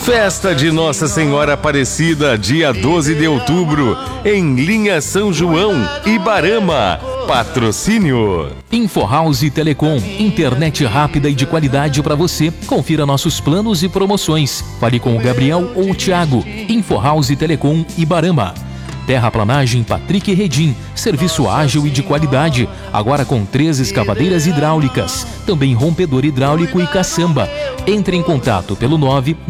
Festa de Nossa Senhora Aparecida, dia 12 de outubro, em Linha São João, Ibarama. Patrocínio InfoHouse Telecom, internet rápida e de qualidade para você. Confira nossos planos e promoções. Fale com o Gabriel ou o Thiago. InfoHouse Telecom, Ibarama. Terraplanagem Patrick Redim, serviço ágil e de qualidade, agora com 3 escavadeiras hidráulicas, também rompedor hidráulico e caçamba. Entre em contato pelo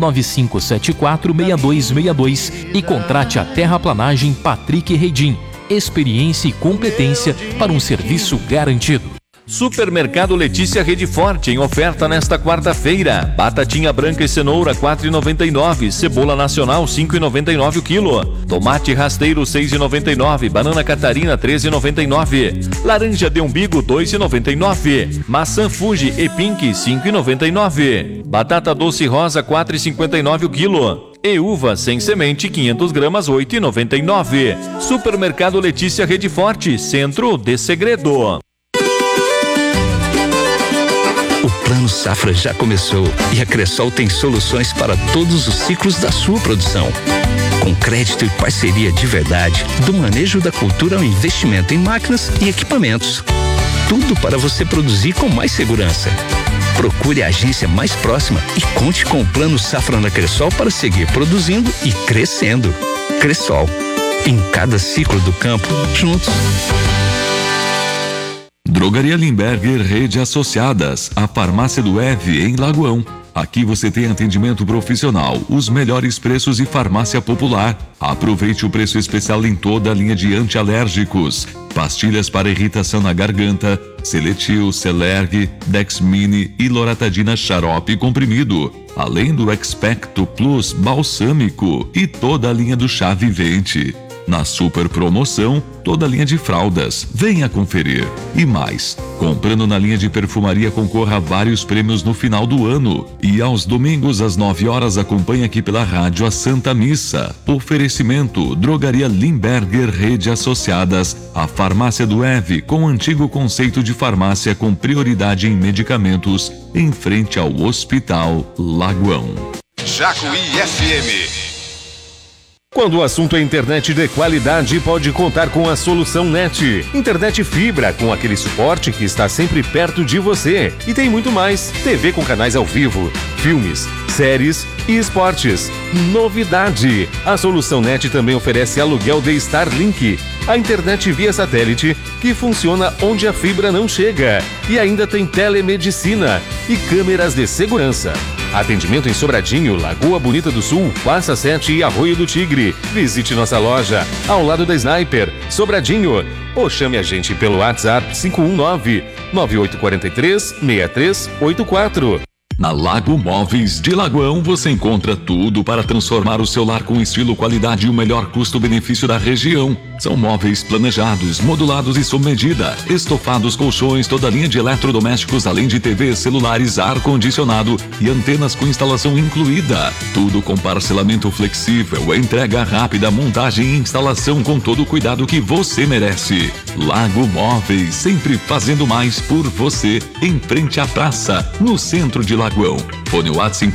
995746262 e contrate a Terraplanagem Patrick Redim. Experiência e competência para um serviço garantido. Supermercado Letícia Rede Forte, em oferta nesta quarta-feira. Batatinha branca e cenoura, R$ 4,99. Cebola nacional, R$ 5,99 o quilo. Tomate rasteiro, R$ 6,99. Banana Catarina, R$ 13,99. Laranja de umbigo, R$ 2,99. Maçã Fuji e Pink, R$ 5,99. Batata doce rosa, R$ 4,59 o quilo. E uva sem semente, 500 gramas, R$ 8,99. Supermercado Letícia Rede Forte, Centro de Segredo. O Plano Safra já começou e a Cressol tem soluções para todos os ciclos da sua produção. Com crédito e parceria de verdade, do manejo da cultura ao investimento em máquinas e equipamentos. Tudo para você produzir com mais segurança. Procure a agência mais próxima e conte com o Plano Safra na Cressol para seguir produzindo e crescendo. Cressol, em cada ciclo do campo, juntos. Drogaria Limberger Rede Associadas, a farmácia do EV em Lagoão. Aqui você tem atendimento profissional, os melhores preços e farmácia popular. Aproveite o preço especial em toda a linha de antialérgicos. Pastilhas para irritação na garganta, Seletil, Celerg, Dexmine e Loratadina xarope comprimido. Além do Expecto Plus balsâmico e toda a linha do chá vivente. Na super promoção, toda a linha de fraldas. Venha conferir. E mais, comprando na linha de perfumaria concorra a vários prêmios no final do ano. E aos domingos às 9 horas acompanhe aqui pela rádio a Santa Missa. Oferecimento Drogaria Limberger Rede Associadas, a farmácia do EV com o antigo conceito de farmácia com prioridade em medicamentos em frente ao Hospital Lagoão. Jacuí FM. Quando o assunto é internet de qualidade, pode contar com a Solução Net. Internet fibra, com aquele suporte que está sempre perto de você. E tem muito mais. TV com canais ao vivo, filmes, séries e esportes. Novidade! A Solução Net também oferece aluguel de Starlink, a internet via satélite que funciona onde a fibra não chega. E ainda tem telemedicina e câmeras de segurança. Atendimento em Sobradinho, Lagoa Bonita do Sul, Passa 7 e Arroio do Tigre. Visite nossa loja ao lado da Sniper, Sobradinho. Ou chame a gente pelo WhatsApp 519-9843-6384. Na Lago Móveis de Lagoão você encontra tudo para transformar o seu lar com estilo, qualidade e o melhor custo-benefício da região. São móveis planejados, modulados e sob medida, estofados, colchões, toda a linha de eletrodomésticos, além de TVs, celulares, ar-condicionado e antenas com instalação incluída. Tudo com parcelamento flexível, entrega rápida, montagem e instalação com todo o cuidado que você merece. Lago Móveis, sempre fazendo mais por você, em frente à praça, no centro de Lagoão. Fone WhatsApp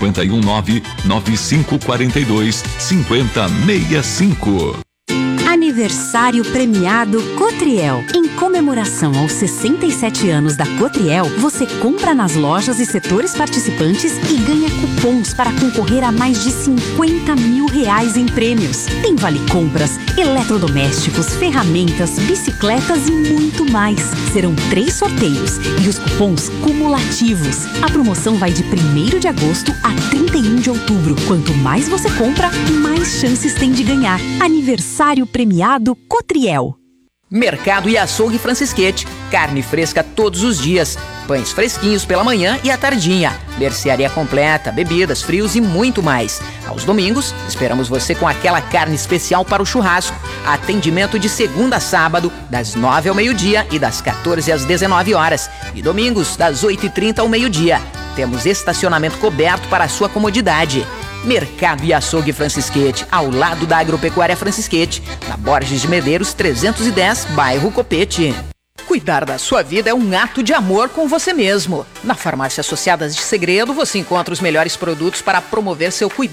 519-9542-5065. Aniversário premiado Cotriel. Em comemoração aos 67 anos da Cotriel, você compra nas lojas e setores participantes e ganha cupons para concorrer a mais de R$50 mil em prêmios. Tem vale compras, eletrodomésticos, ferramentas, bicicletas e muito mais. Serão 3 sorteios e os cupons cumulativos. A promoção vai de 1º de agosto a 31 de outubro. Quanto mais você compra, mais chances tem de ganhar. Aniversário premiado Cotriel. Mercado e Açougue Francisquete. Carne fresca todos os dias. Pães fresquinhos pela manhã e à tardinha. Mercearia completa, bebidas, frios e muito mais. Aos domingos, esperamos você com aquela carne especial para o churrasco. Atendimento de segunda a sábado, das 9 ao meio-dia e das 14 às 19 horas. E domingos, das 8h30 ao meio-dia. Temos estacionamento coberto para a sua comodidade. Mercado e Açougue Francisquete, ao lado da Agropecuária Francisquete, na Borges de Medeiros 310, bairro Copete. Cuidar da sua vida é um ato de amor com você mesmo. Na Farmácia Associadas de Segredo, você encontra os melhores produtos para promover seu cuidado